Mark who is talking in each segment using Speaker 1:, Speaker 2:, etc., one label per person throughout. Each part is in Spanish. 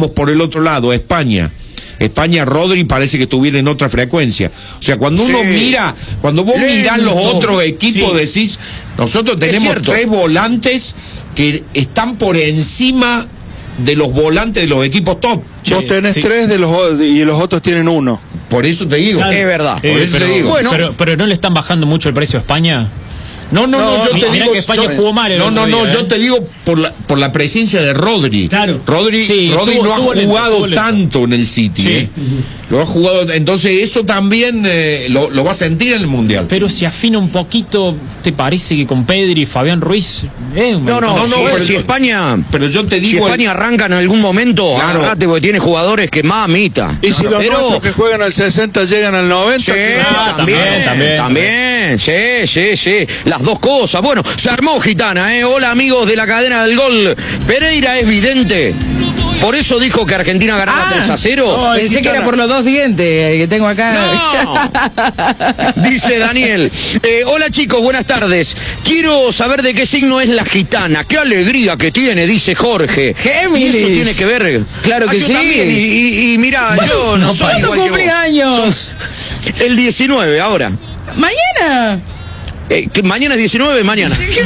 Speaker 1: vamos por el otro lado, a España. España, Rodri parece que estuviera en otra frecuencia. O sea, cuando uno mira, cuando vos mirás los otros equipos, decís, nosotros tenemos 3 volantes que están por encima de los volantes de los equipos top.
Speaker 2: Vos tenés 3 y los otros tienen 1.
Speaker 1: Por eso te digo.
Speaker 3: Claro.
Speaker 1: Es verdad. Por eso te digo.
Speaker 3: Bueno, pero no le están bajando mucho el precio a España.
Speaker 1: No, yo te digo
Speaker 3: que España jugó mal el otro día,
Speaker 1: yo te digo por la presencia de Rodri.
Speaker 3: Claro.
Speaker 1: Rodri no ha jugado tanto en el City.
Speaker 3: Sí.
Speaker 1: Lo ha jugado, entonces eso también lo va a sentir en el Mundial.
Speaker 3: Pero si afina un poquito, ¿te parece que con Pedri y Fabián Ruiz?
Speaker 4: Si España,
Speaker 1: pero yo te digo,
Speaker 4: si España arranca en algún momento, agarrate, porque tiene jugadores que mamita.
Speaker 2: Y si los nuestros que juegan al 60 llegan al 90.
Speaker 4: Sí, también. Sí. Las dos cosas. Bueno, se armó Gitana, Hola, amigos de la cadena del gol. Pereira es vidente. Por eso dijo que Argentina ganaba 3-0.
Speaker 5: Pensé que era por los 2 dientes que tengo acá.
Speaker 4: No. Dice Daniel. Hola chicos, buenas tardes. Quiero saber de qué signo es la gitana. Qué alegría que tiene, dice Jorge.
Speaker 5: Géminis.
Speaker 4: ¿Y eso tiene que ver?
Speaker 5: Claro que
Speaker 4: yo
Speaker 5: sí.
Speaker 4: También. Y mira, yo no soy
Speaker 5: ¿Cuándo
Speaker 4: igual que
Speaker 5: cumple
Speaker 4: vos.
Speaker 5: años?
Speaker 4: El 19, ahora.
Speaker 5: ¿Mañana?
Speaker 4: Que mañana es 19, mañana.
Speaker 5: ¿Qué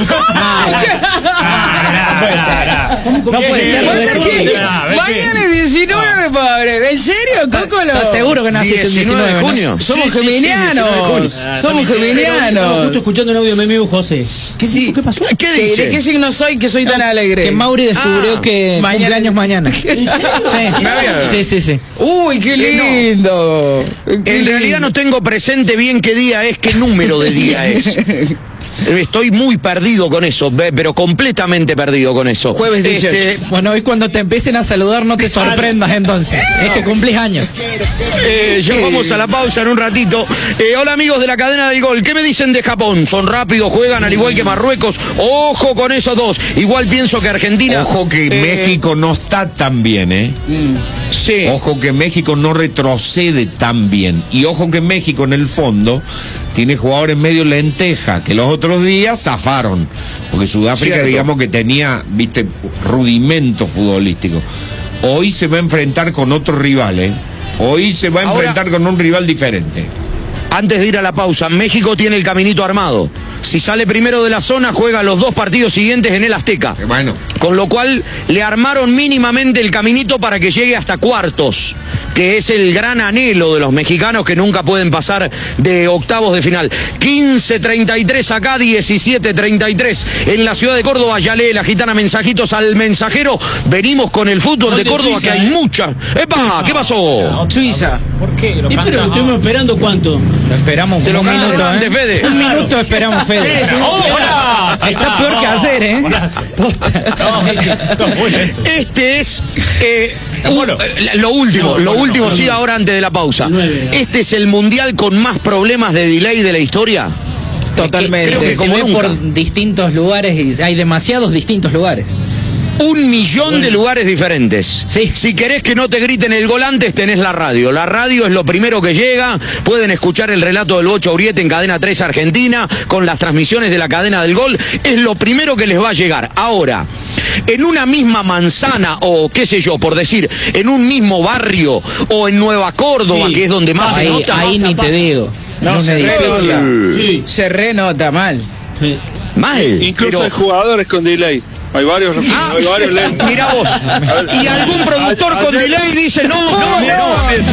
Speaker 3: No puede ser.
Speaker 5: Mañana es 19, padre. ¿En serio, Cócolo?
Speaker 3: ¿Estás seguro que naciste el 19
Speaker 4: de junio?
Speaker 5: Somos geminianos. Somos geminianos.
Speaker 6: Justo escuchando un audio de mi amigo José. ¿Qué pasó?
Speaker 4: ¿Qué dice?
Speaker 5: ¿De qué signo soy que soy tan alegre?
Speaker 3: Que Mauri descubrió que cumpleaños mañana. Sí.
Speaker 5: Uy, qué lindo.
Speaker 4: En realidad no tengo presente bien qué día es, qué número de día es. Estoy muy perdido con eso, pero completamente perdido con eso.
Speaker 5: Jueves 18.
Speaker 3: Bueno, hoy cuando te empiecen a saludar no te sorprendas entonces. Es que cumplís años.
Speaker 4: Ya vamos a la pausa en un ratito. Hola amigos de la cadena del gol. ¿Qué me dicen de Japón? Son rápidos, juegan al igual que Marruecos. Ojo con esos dos. Igual pienso que Argentina...
Speaker 1: Ojo que México no está tan bien,
Speaker 4: Sí.
Speaker 1: Ojo que México no retrocede tan bien. Y ojo que México en el fondo tiene jugadores medio lenteja, que los otros días zafaron. Porque Sudáfrica, digamos que tenía, rudimento futbolístico. Hoy se va a enfrentar con otro rival, Hoy se va a enfrentar con un rival diferente.
Speaker 4: Antes de ir a la pausa, México tiene el caminito armado. Si sale primero de la zona, juega los 2 partidos siguientes en el Azteca.
Speaker 1: Bueno.
Speaker 4: Con lo cual, le armaron mínimamente el caminito para que llegue hasta cuartos, que es el gran anhelo de los mexicanos que nunca pueden pasar de octavos de final. 15:33 acá, 17:33 en la ciudad de Córdoba. Ya lee la gitana mensajitos al mensajero. Venimos con el fútbol de Córdoba,
Speaker 6: Suiza,
Speaker 4: que hay mucha. ¡Epa! ¿Qué pasó?
Speaker 5: Suiza.
Speaker 3: ¿Por qué? Lo
Speaker 6: Pero estuvimos esperando cuánto.
Speaker 3: Lo esperamos
Speaker 4: Te lo
Speaker 3: un
Speaker 4: canto
Speaker 3: minuto,
Speaker 4: antes, Fede.
Speaker 3: Un minuto esperamos, Fede. Está peor que ayer,
Speaker 4: Este es lo último, sí, ahora antes de la pausa. Este es el mundial con más problemas de delay de la historia.
Speaker 5: Totalmente.
Speaker 4: Creo que
Speaker 3: Se
Speaker 4: como
Speaker 3: ve
Speaker 4: nunca.
Speaker 3: por distintos lugares y hay demasiados distintos lugares.
Speaker 4: 1 millón de lugares diferentes.
Speaker 3: Sí.
Speaker 4: Si querés que no te griten el gol antes, tenés la radio. La radio es lo primero que llega. Pueden escuchar el relato del Bocha Uriete en Cadena 3 Argentina, con las transmisiones de la cadena del gol. Es lo primero que les va a llegar. Ahora, en una misma manzana, o qué sé yo, por decir, en un mismo barrio, o en Nueva Córdoba, que es donde más se nota.
Speaker 3: Ahí ni te digo.
Speaker 5: No, se renota.
Speaker 6: Sí.
Speaker 5: Se renota mal.
Speaker 4: Mal.
Speaker 2: Incluso
Speaker 4: pero-
Speaker 2: hay jugadores con delay. Hay varios lentos.
Speaker 4: Mira vos. Y algún productor con delay dice, no,